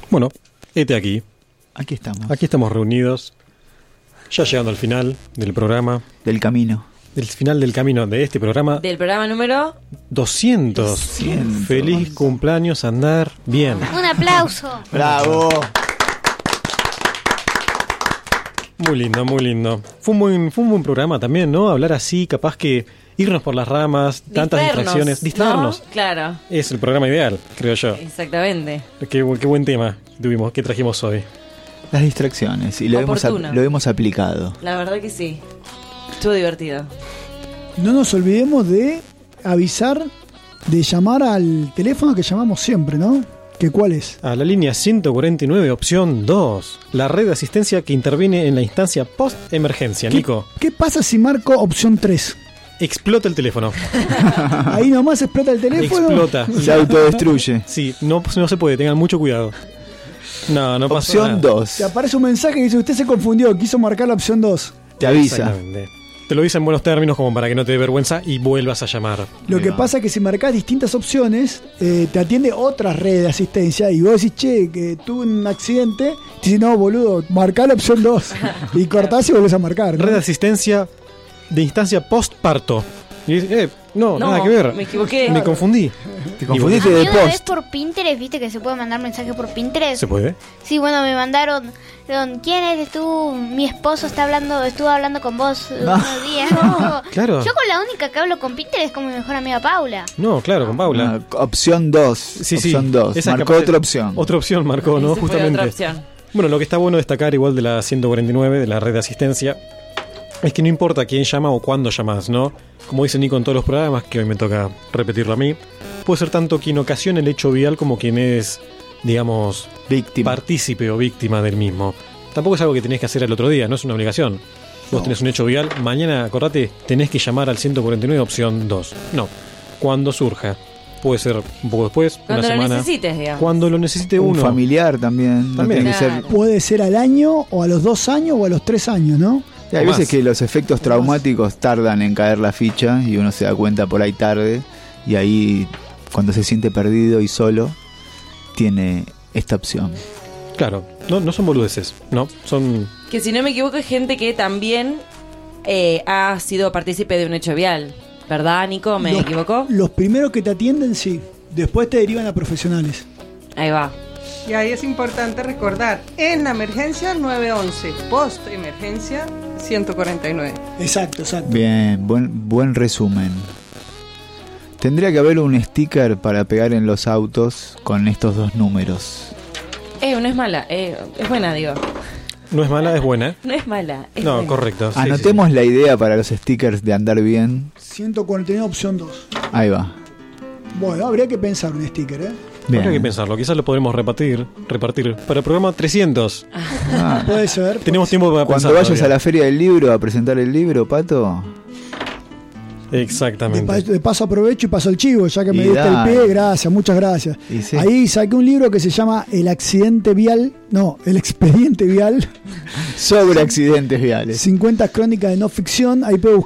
Bueno, aquí. Aquí estamos. Aquí estamos reunidos, ya llegando al final del programa. Del camino. Del final del camino de este programa. Del programa número 200. Feliz cumpleaños, andar bien. Un aplauso. ¡Bravo! Muy lindo, muy lindo. Fue un buen programa también, ¿no? Hablar así, capaz que irnos por las ramas, tantas distracciones. Distraernos. ¿No? Claro. Es el programa ideal, creo yo. Exactamente. Qué buen tema tuvimos, que trajimos hoy. Las distracciones. Y lo hemos aplicado. La verdad que sí. Estuvo divertido. No nos olvidemos de avisar, de llamar al teléfono que llamamos siempre, ¿no? ¿Que cuál es? A la línea 149, opción 2. La red de asistencia que interviene en la instancia post-emergencia. Nico. ¿Qué pasa si marco opción 3? Explota el teléfono. Ahí nomás explota el teléfono. Explota. Se autodestruye. Sí, no se puede, tengan mucho cuidado. No pasa nada. Opción 2. Te aparece un mensaje que dice: usted se confundió, quiso marcar la opción 2. Te avisa. Exactamente. Te lo dice en buenos términos como para que no te dé vergüenza y vuelvas a llamar. Lo que pasa es que si marcás distintas opciones, te atiende otra red de asistencia y vos decís, che, que tuve un accidente. Te dice, no, boludo, marcá la opción 2. Y cortás y volvés a marcar, ¿no? Red de asistencia de instancia post-parto. Y dices, no, nada que ver. Me equivoqué. Me confundí. Te confundiste A mí de una vez post. por Pinterest, viste que se puede mandar mensajes por Pinterest. ¿Se puede? Sí, bueno, me mandaron, ¿quién eres tú? Mi esposo estuvo hablando con vos unos días. Claro. Yo con la única que hablo con Pinterest es con mi mejor amiga Paula. No, claro, con Paula. Opción 2. Sí. Opción 2. Esa Marcó capaz otra opción. Otra opción marcó, ¿no? Esa fue Justamente. otra opción. Bueno, lo que está bueno destacar igual de la 149, de la red de asistencia, es que no importa quién llama o cuándo llamas, ¿no? Como dice Nico en todos los programas, que hoy me toca repetirlo a mí, puede ser tanto quien ocasiona el hecho vial como quien es, digamos, Víctima. partícipe o víctima del mismo. Tampoco es algo que tenés que hacer al otro día, no es una obligación. Vos tenés un hecho vial, mañana, acordate, tenés que llamar al 149 opción 2. No, cuando surja. Puede ser un poco después, Cuando una lo semana. necesites, digamos. Cuando lo necesite Un uno. familiar también. También. No tiene que ser. Claro. Puede ser al año, o a los 2 años, o a los 3 años, ¿no? Hay O veces más. que los efectos traumáticos tardan en caer la ficha y uno se da cuenta por ahí tarde. Y ahí, cuando se siente perdido y solo, tiene esta opción. Claro, no son boludeces, no, son... Que si no me equivoco es gente que también ha sido partícipe de un hecho vial. ¿Verdad, Nico? ¿Me equivoco? Los primeros que te atienden, sí. Después te derivan a profesionales. Ahí va. Y ahí es importante recordar, en la emergencia 911, post emergencia 149. Exacto. Bien, buen resumen. Tendría que haber un sticker para pegar en los autos con estos dos números. No es mala. Es buena, digo. No es mala, es buena. No es mala. Es No, buena. correcto. sí, Anotemos la idea para los stickers de andar bien. 149 opción 2. Ahí va. Bueno, habría que pensar un sticker, ¿eh? sí. Bien. Habría que pensarlo, quizás lo podremos repartir para el programa 300. Ah, Puede ser. Tenemos tiempo para cuando pensar vayas todavía. a la feria del libro a presentar el libro, Pato. Exactamente. De paso aprovecho y paso el chivo, ya que me Y diste el dale. pie, gracias, muchas gracias. Y sí. Ahí saqué un libro que se llama El expediente vial, Sobre accidentes viales. 50 crónicas de no ficción, ahí puede buscar